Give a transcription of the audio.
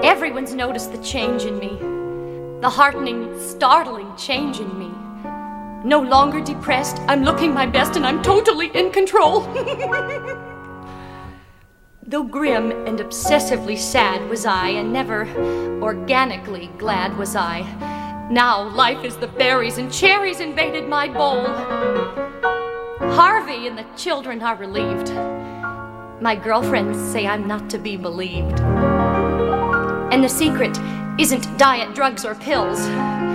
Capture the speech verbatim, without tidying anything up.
Everyone's noticed the change in me, the heartening, startling change in me. No longer depressed, I'm looking my best and I'm totally in control. Though grim and obsessively sad was I, and never organically glad was I, now life is the berries and cherries invaded my bowl. Harvey and the children are relieved. My girlfriends say I'm not to be believed. And the secret isn't diet, drugs, or pills.